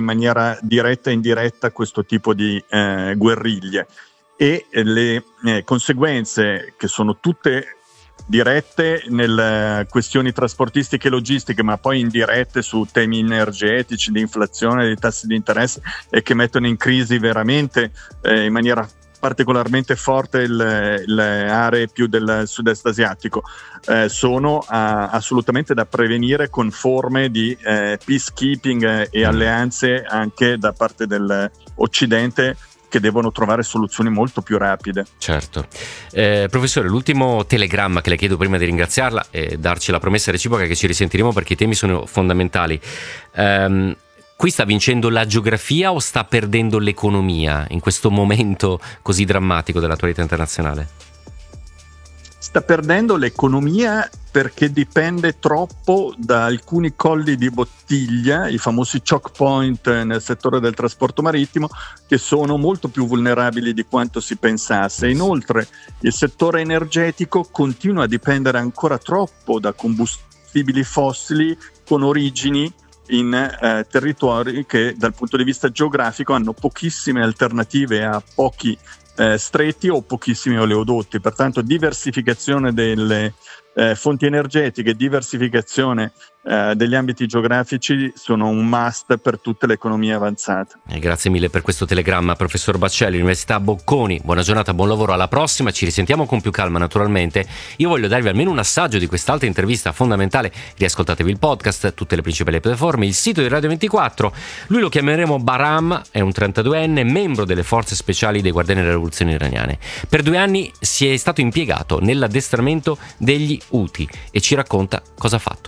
maniera diretta e indiretta questo tipo di guerriglie, e le conseguenze, che sono tutte dirette nelle questioni trasportistiche e logistiche, ma poi indirette su temi energetici, di inflazione, di tassi di interesse, e che mettono in crisi veramente in maniera particolarmente forte le aree più del sud-est asiatico, sono assolutamente da prevenire con forme di peacekeeping e alleanze anche da parte dell'Occidente, che devono trovare soluzioni molto più rapide. Certo. Professore, l'ultimo telegramma che le chiedo prima di ringraziarla e darci la promessa reciproca che ci risentiremo, perché i temi sono fondamentali. Qui sta vincendo la geografia o sta perdendo l'economia in questo momento così drammatico dell'attualità internazionale? Sta perdendo l'economia perché dipende troppo da alcuni colli di bottiglia, i famosi choke point nel settore del trasporto marittimo, che sono molto più vulnerabili di quanto si pensasse. Inoltre il settore energetico continua a dipendere ancora troppo da combustibili fossili con origini in territori che dal punto di vista geografico hanno pochissime alternative a pochi stretti o pochissimi oleodotti. Pertanto diversificazione delle fonti energetiche, diversificazione degli ambiti geografici sono un must per tutte le economie avanzate. Grazie mille per questo telegramma, professor Baccelli, Università Bocconi. Buona giornata, buon lavoro, alla prossima, ci risentiamo con più calma naturalmente. Io voglio darvi almeno un assaggio di quest'altra intervista fondamentale. Riascoltatevi il podcast, tutte le principali piattaforme, il sito di Radio 24. Lui lo chiameremo Bahram, è un 32enne, membro delle forze speciali dei Guardiani della Rivoluzione iraniane. Per 2 anni si è stato impiegato nell'addestramento degli Houthi e ci racconta cosa ha fatto.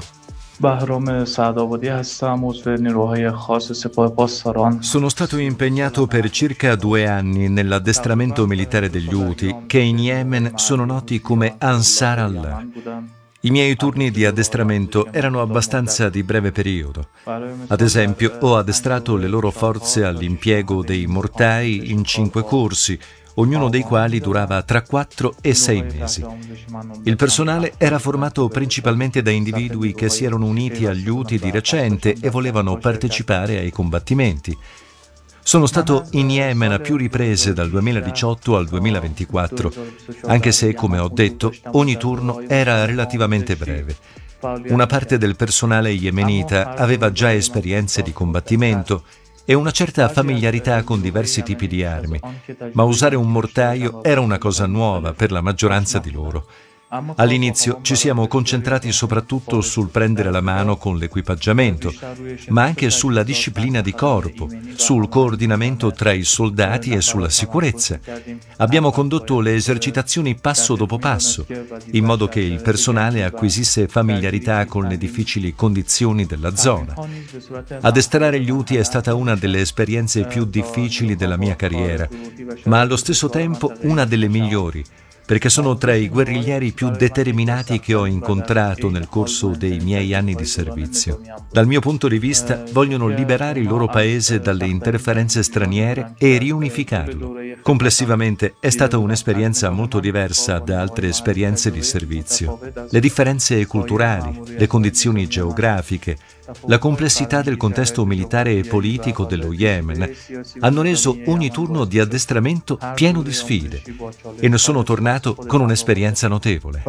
Sono stato impegnato per circa 2 anni nell'addestramento militare degli Houthi, che in Yemen sono noti come Ansar Allah. I miei turni di addestramento erano abbastanza di breve periodo. Ad esempio, ho addestrato le loro forze all'impiego dei mortai in 5 corsi, ognuno dei quali durava tra 4 e 6 mesi. Il personale era formato principalmente da individui che si erano uniti agli Houthi di recente e volevano partecipare ai combattimenti. Sono stato in Yemen a più riprese dal 2018 al 2024, anche se, come ho detto, ogni turno era relativamente breve. Una parte del personale yemenita aveva già esperienze di combattimento e una certa familiarità con diversi tipi di armi, ma usare un mortaio era una cosa nuova per la maggioranza di loro. All'inizio ci siamo concentrati soprattutto sul prendere la mano con l'equipaggiamento, ma anche sulla disciplina di corpo, sul coordinamento tra i soldati e sulla sicurezza. Abbiamo condotto le esercitazioni passo dopo passo, in modo che il personale acquisisse familiarità con le difficili condizioni della zona. Addestrare gli Houthi è stata una delle esperienze più difficili della mia carriera, ma allo stesso tempo una delle migliori, perché sono tra i guerriglieri più determinati che ho incontrato nel corso dei miei anni di servizio. Dal mio punto di vista, vogliono liberare il loro paese dalle interferenze straniere e riunificarlo. Complessivamente è stata un'esperienza molto diversa da altre esperienze di servizio. Le differenze culturali, le condizioni geografiche, la complessità del contesto militare e politico dello Yemen hanno reso ogni turno di addestramento pieno di sfide e ne sono tornato con un'esperienza notevole.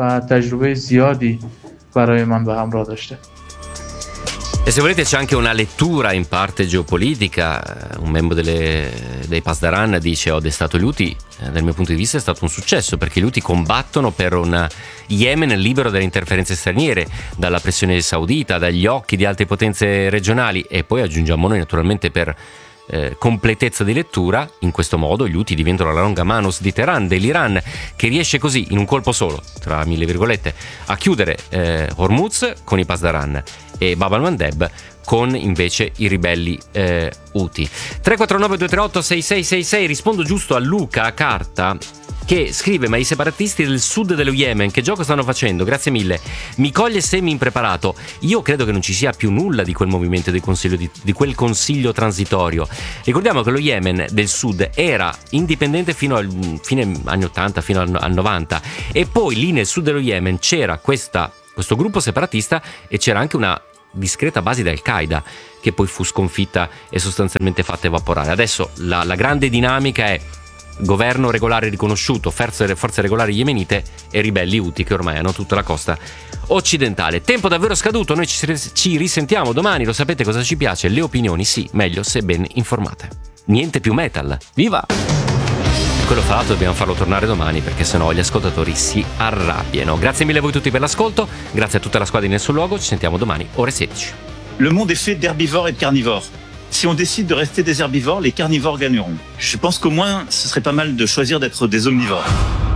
E se volete c'è anche una lettura in parte geopolitica. Un membro dei Pasdaran dice: ho addestato gli Houthi, dal mio punto di vista è stato un successo, perché gli Houthi combattono per un Yemen libero dalle interferenze straniere, dalla pressione saudita, dagli occhi di altre potenze regionali. E poi aggiungiamo noi naturalmente per completezza di lettura, in questo modo gli Houthi diventano la longa manus di Teheran, dell'Iran, che riesce così in un colpo solo, tra 1000 virgolette, a chiudere Hormuz con i Pasdaran e Bab al-Mandeb con invece i ribelli Houthi. 349-238-6666. Rispondo giusto a Luca a Carta, che scrive: ma i separatisti del sud dello Yemen che gioco stanno facendo? Grazie mille, mi coglie semi impreparato. Io credo che non ci sia più nulla di quel movimento, di quel consiglio transitorio. Ricordiamo che lo Yemen del sud era indipendente fino al fine anni 80, fino al 90, e poi lì nel sud dello Yemen c'era questo gruppo separatista e c'era anche una discreta base di Al-Qaeda, che poi fu sconfitta e sostanzialmente fatta evaporare. Adesso la grande dinamica è governo regolare riconosciuto, forze regolari yemenite e ribelli Houthi che ormai hanno tutta la costa occidentale. Tempo davvero scaduto, noi ci risentiamo domani, lo sapete cosa ci piace, le opinioni, sì, meglio se ben informate. Niente più metal, viva! Quello fra l'altro dobbiamo farlo tornare domani, perché sennò gli ascoltatori si arrabbiano. Grazie mille a voi tutti per l'ascolto, grazie a tutta la squadra di Nessun Luogo, ci sentiamo domani ore 16. Le monde est fait d'herbivores et de carnivores. Si on décide de rester des herbivores, les carnivores gagneront. Je pense qu'au moins, ce serait pas mal de choisir d'être des omnivores.